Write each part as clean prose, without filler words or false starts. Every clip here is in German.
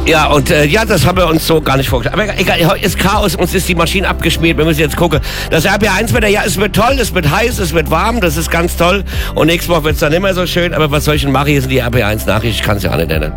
Ja, und das haben wir uns so gar nicht vorgestellt. Aber egal, heute ist Chaos, uns ist die Maschine abgeschmiert, wir müssen jetzt gucken. Das RPR1-Wetter, ja, es wird toll, es wird heiß, es wird warm, das ist ganz toll. Und nächste Woche wird es dann immer so schön, aber was soll ich denn machen? Hier sind die RPR1-Nachrichten, ich kann es ja auch nicht nennen.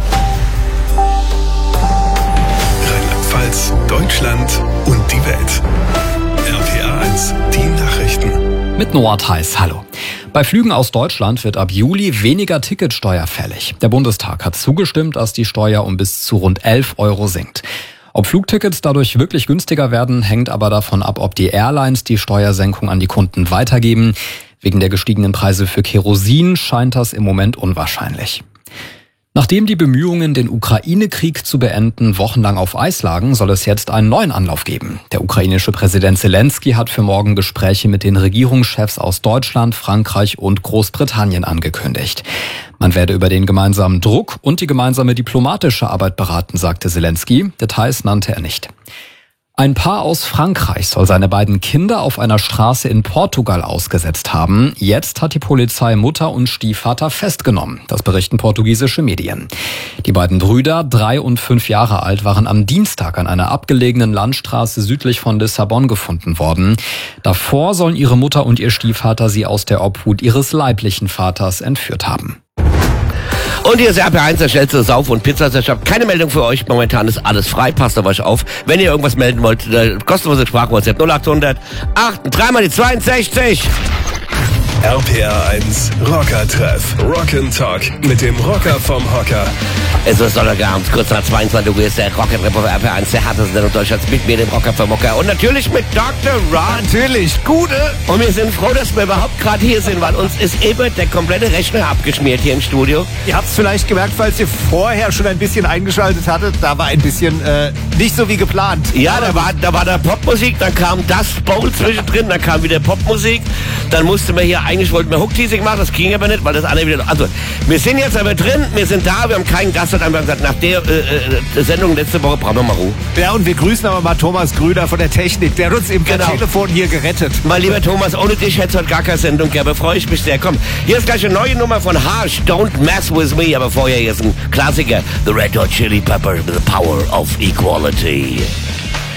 Rheinland-Pfalz, Deutschland und die Welt. RPR1, die Nachrichten. Mit Noah Theis, hallo. Bei Flügen aus Deutschland wird ab Juli weniger Ticketsteuer fällig. Der Bundestag hat zugestimmt, dass die Steuer um bis zu rund 11 Euro sinkt. Ob Flugtickets dadurch wirklich günstiger werden, hängt aber davon ab, ob die Airlines die Steuersenkung an die Kunden weitergeben. Wegen der gestiegenen Preise für Kerosin scheint das im Moment unwahrscheinlich. Nachdem die Bemühungen, den Ukraine-Krieg zu beenden, wochenlang auf Eis lagen, soll es jetzt einen neuen Anlauf geben. Der ukrainische Präsident Zelensky hat für morgen Gespräche mit den Regierungschefs aus Deutschland, Frankreich und Großbritannien angekündigt. Man werde über den gemeinsamen Druck und die gemeinsame diplomatische Arbeit beraten, sagte Zelensky. Details nannte er nicht. Ein Paar aus Frankreich soll seine beiden Kinder auf einer Straße in Portugal ausgesetzt haben. Jetzt hat die Polizei Mutter und Stiefvater festgenommen. Das berichten portugiesische Medien. Die beiden Brüder, 3 und 5 Jahre alt, waren am Dienstag an einer abgelegenen Landstraße südlich von Lissabon gefunden worden. Davor sollen ihre Mutter und ihr Stiefvater sie aus der Obhut ihres leiblichen Vaters entführt haben. Und hier ist RPR1, der schnellste Sauf- und Pizzasershop. Keine Meldung für euch. Momentan ist alles frei. Passt auf euch auf. Wenn ihr irgendwas melden wollt, kostenlose Sprach-WhatsApp 0800 3 x 62. RPR1 Rocker-Treff. Rock'n'Talk mit dem Rocker vom Hocker. Es ist Donnerstagabend, kurz nach 22 Uhr ist der Rocker-Treff auf RPR1, der härteste Sendung Deutschlands, mit mir, dem Rocker vom Hocker. Und natürlich mit Dr. Ron. Natürlich, Gute. Und wir sind froh, dass wir überhaupt gerade hier sind, weil uns ist eben der komplette Rechner abgeschmiert hier im Studio. Ihr habt es vielleicht gemerkt, falls ihr vorher schon ein bisschen eingeschaltet hattet, da war ein bisschen nicht so wie geplant. Ja, da war da Popmusik, dann kam Dust Bowl zwischendrin, dann kam wieder Popmusik, dann mussten wir hier, eigentlich wollten wir Hook-Teasing machen, das ging aber nicht, weil das andere wieder, also wir sind jetzt aber drin, wir sind da, wir haben keinen Gast, hat einfach gesagt, nach der Sendung letzte Woche brauchen wir mal Ruhe. Ja, und wir grüßen aber mal Thomas Grüner von der Technik, der hat uns im Telefon hier gerettet. Mein lieber Thomas, ohne dich hätte es heute gar keine Sendung gegeben, aber freue ich mich sehr. Komm, hier ist gleich eine neue Nummer von Harsh, Don't Mess With Me, aber vorher hier ist ein Klassiker, The Red Hot Chili Pepper, The Power of Equality.